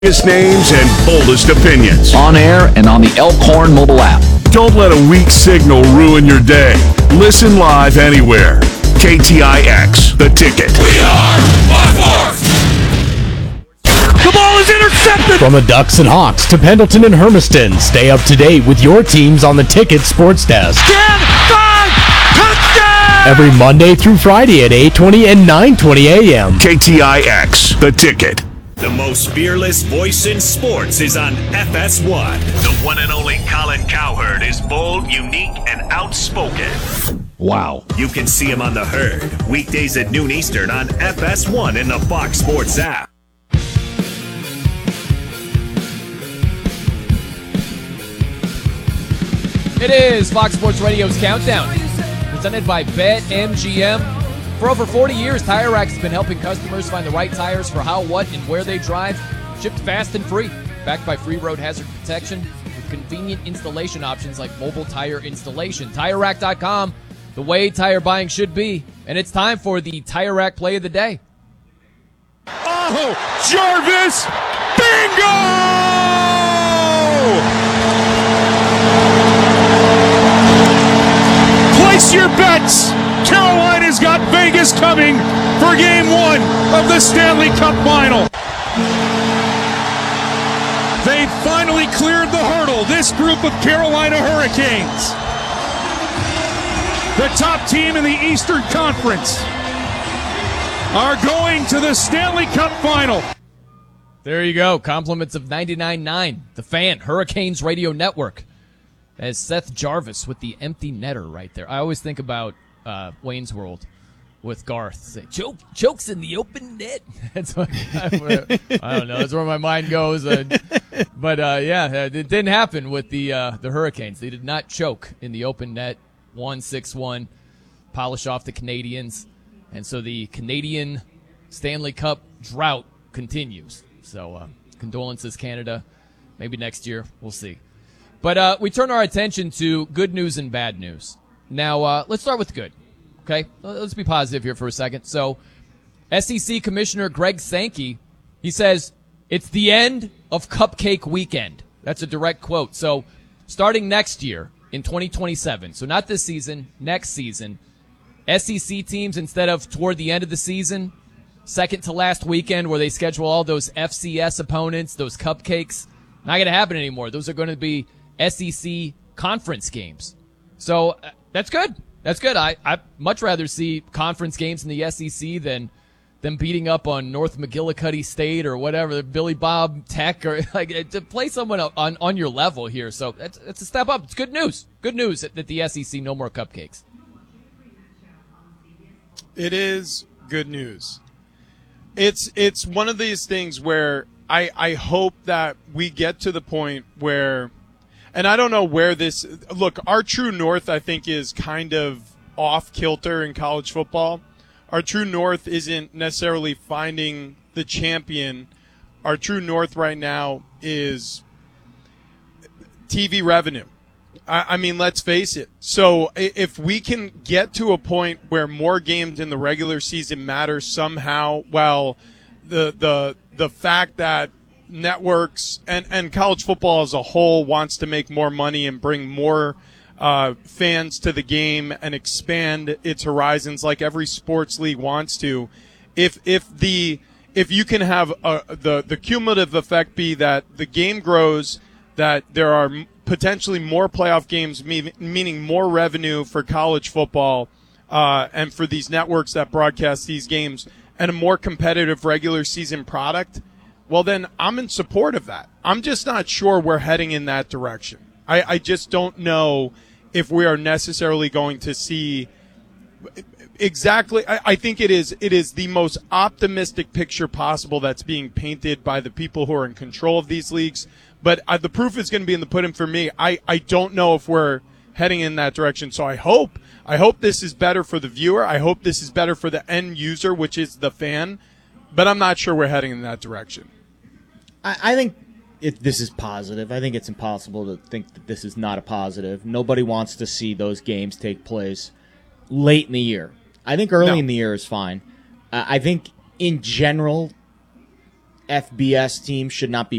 Biggest names and boldest opinions. On air and on the Elkhorn mobile app. Don't let a weak signal ruin your day. Listen live anywhere. KTIX, The Ticket. We are Buckforce! The ball is intercepted! From the Ducks and Hawks to Pendleton and Hermiston, stay up to date with your teams on the Ticket Sports Desk. 10, 5, touchdown! Every Monday through Friday at 8:20 and 9:20 a.m. KTIX, The Ticket. The most fearless voice in sports is on FS1. The one and only Colin Cowherd is bold, unique, and outspoken. Wow. You can see him on The Herd, weekdays at noon Eastern on FS1 in the Fox Sports app. It is Fox Sports Radio's Countdown, presented by BetMGM. For over 40 years, Tire Rack has been helping customers find the right tires for how, what, and where they drive. Shipped fast and free. Backed by free road hazard protection with convenient installation options like mobile tire installation. TireRack.com, the way tire buying should be. And it's time for the Tire Rack Play of the Day. Oh, Jarvis! Bingo! Place your bets! Carolina's got Vegas coming for Game 1 of the Stanley Cup Final. They finally cleared the hurdle, this group of Carolina Hurricanes. The top team in the Eastern Conference are going to the Stanley Cup Final. There you go. Compliments of 99.9, the Fan, Hurricanes Radio Network. As Seth Jarvis with the empty netter right there. I always think about Wayne's World with Garth. Say, chokes in the open net. That's what, I don't know. That's where my mind goes. But it didn't happen with the Hurricanes. They did not choke in the open net. 1-6-1, polish off the Canadians. And so the Canadian Stanley Cup drought continues. So condolences, Canada. Maybe next year. We'll see. But we turn our attention to good news and bad news. Now, let's start with good, okay? Let's be positive here for a second. So, SEC Commissioner Greg Sankey, he says, it's the end of Cupcake Weekend. That's a direct quote. So, starting next year in 2027, so not this season, next season, SEC teams, instead of toward the end of the season, second to last weekend where they schedule all those FCS opponents, those cupcakes, not going to happen anymore. Those are going to be SEC conference games. So that's good. That's good. I'd much rather see conference games in the SEC than them beating up on North McGillicuddy State or whatever, Billy Bob Tech, or like to play someone on your level here. So that's a step up. It's good news. Good news that the SEC no more cupcakes. It is good news. It's one of these things where I hope that we get to the point where. And I don't know where this – look, our true north, I think, is kind of off-kilter in college football. Our true north isn't necessarily finding the champion. Our true north right now is TV revenue. I mean, let's face it. So if we can get to a point where more games in the regular season matter somehow, well, the fact that networks and college football as a whole wants to make more money and bring more fans to the game and expand its horizons like every sports league wants to. If you can have the cumulative effect be that the game grows, that there are potentially more playoff games, meaning more revenue for college football and for these networks that broadcast these games, and a more competitive regular season product, well, then I'm in support of that. I'm just not sure we're heading in that direction. I just don't know if we are necessarily going to see exactly. I think it is the most optimistic picture possible that's being painted by the people who are in control of these leagues. But the proof is going to be in the pudding for me. I don't know if we're heading in that direction. So I hope this is better for the viewer. I hope this is better for the end user, which is the fan. But I'm not sure we're heading in that direction. I think this is positive. I think it's impossible to think that this is not a positive. Nobody wants to see those games take place late in the year. I think early in the year is fine. I think in general, FBS teams should not be